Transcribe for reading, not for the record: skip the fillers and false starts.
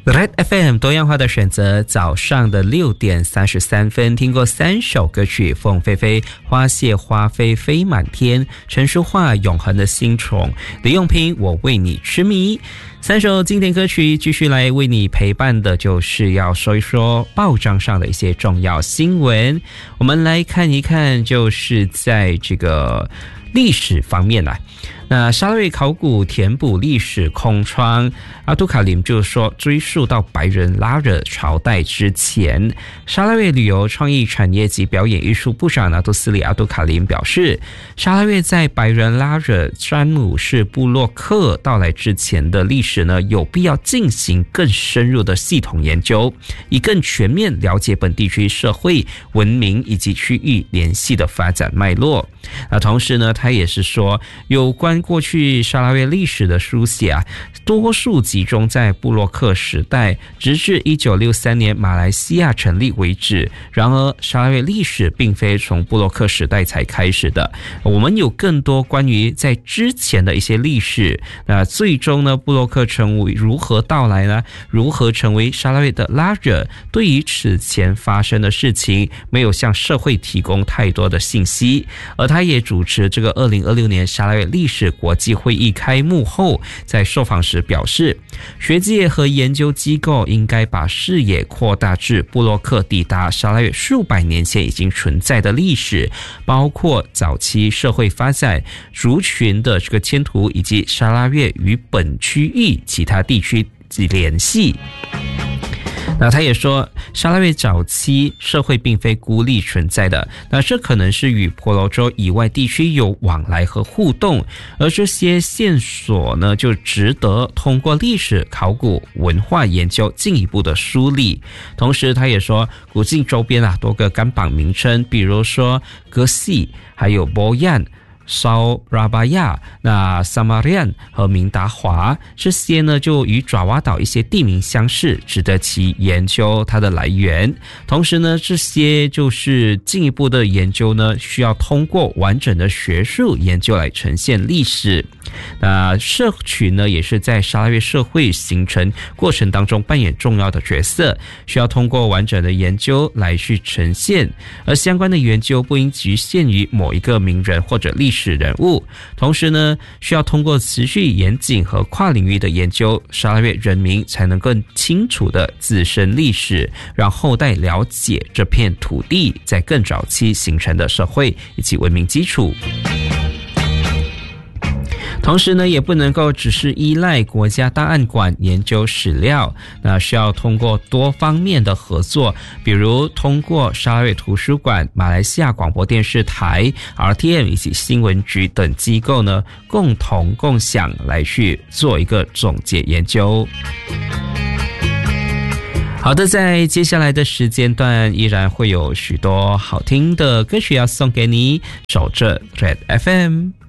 Red FM 多样化的选择，早上的6点33分，听过3首歌曲：凤飞飞、花谢花飞飞满天、陈淑桦永恒的新宠、李永平我为你痴迷。3首经典歌曲继续来为你陪伴的，就是要说一说报章上的一些重要新闻。我们来看一看，就是在这个历史方面啊，那沙拉越考古填补历史空窗，阿杜卡林就说追溯到白人拉惹朝代之前。沙拉越旅游创意产业及表演艺术部长纳杜斯里阿杜卡林表示，沙拉越在白人拉惹詹姆士部落客到来之前的历史呢，有必要进行更深入的系统研究，以更全面了解本地区社会文明以及区域联系的发展脉络。同时呢，他也是说，有关过去沙拉越历史的书写啊，多数集中在布洛克时代，直至1963年马来西亚成立为止。然而，沙拉越历史并非从布洛克时代才开始的，我们有更多关于在之前的一些历史。那最终呢，布洛克成为如何到来呢？如何成为沙拉越的拉惹？对于此前发生的事情，没有向社会提供太多的信息。而他也主持这个2026年沙拉越历史国际会议开幕后，在受访时表示，学界和研究机构应该把视野扩大至布洛克抵达沙拉越数百年前已经存在的历史，包括早期社会发展、族群的这个迁徙，以及沙拉越与本区域其他地区及联系。那他也说，沙拉越早期社会并非孤立存在的，那这可能是与婆罗洲以外地区有往来和互动，而这些线索呢，就值得通过历史考古文化研究进一步的梳理。同时他也说，古晋周边多个甘榜名称，比如说格西还有波yan、烧拉巴亚、那萨马利安和明达华，这些呢就与爪哇岛一些地名相似，值得其研究它的来源。同时呢，这些就是进一步的研究呢，需要通过完整的学术研究来呈现历史。那社群呢，也是在沙拉越社会形成过程当中扮演重要的角色，需要通过完整的研究来去呈现。而相关的研究不应局限于某一个名人或者历史人物，同时呢，需要通过持续严谨和跨领域的研究，沙拉越人民才能更清楚的自身历史，让后代了解这片土地在更早期形成的社会以及文明基础。同时呢，也不能够只是依赖国家档案馆研究史料，那需要通过多方面的合作，比如通过沙拉越图书馆、马来西亚广播电视台、RTM 以及新闻局等机构呢，共同共享来去做一个总结研究。好的，在接下来的时间段依然会有许多好听的歌曲要送给你，守着 Red FM。